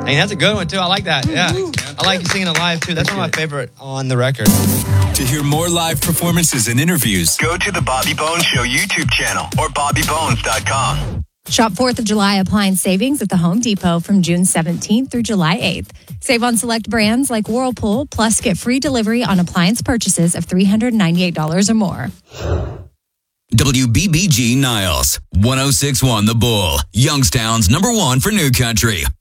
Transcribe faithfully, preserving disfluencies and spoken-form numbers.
Hey, that's a good one, too. I like that. Yeah. I like you singing it live, too. That's one of my favorite on the record. To hear more live performances and interviews, go to the Bobby Bones Show YouTube channel or bobby bones dot com. Shop fourth of July appliance savings at the Home Depot from June seventeenth through July eighth. Save on select brands like Whirlpool, plus get free delivery on appliance purchases of three hundred ninety-eight dollars or more. W B B G Niles, one oh six point one The Bull, Youngstown's number one for New Country.